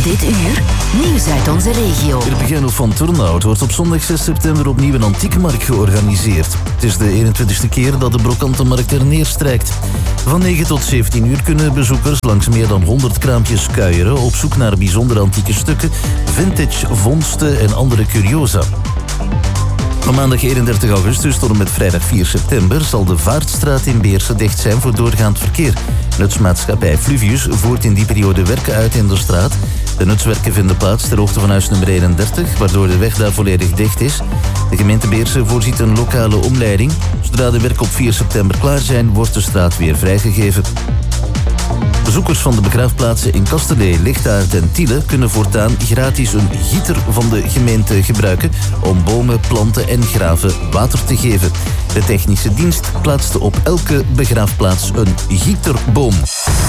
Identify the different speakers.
Speaker 1: Dit uur, nieuws uit onze regio.
Speaker 2: Erpigeno van Turnhout wordt op zondag 6 september opnieuw een antiekenmarkt georganiseerd. Het is de 21ste keer dat de Brokantenmarkt er neerstrijkt. Van 9 tot 17 uur kunnen bezoekers langs meer dan 100 kraampjes kuieren op zoek naar bijzondere antieke stukken, vintage vondsten en andere curiosa. Van maandag 31 augustus tot en met vrijdag 4 september zal de Vaartstraat in Beersen dicht zijn voor doorgaand verkeer. Nutsmaatschappij Fluvius voert in die periode werken uit in de straat. De nutswerken vinden plaats ter hoogte van huis nummer 31, waardoor de weg daar volledig dicht is. De gemeente Beersen voorziet een lokale omleiding. Zodra de werken op 4 september klaar zijn, wordt de straat weer vrijgegeven. Bezoekers van de begraafplaatsen in Kasterlee, Lichtaard en Tiele kunnen voortaan gratis een gieter van de gemeente gebruiken om bomen, planten en graven water te geven. De technische dienst plaatste op elke begraafplaats een gieterboom.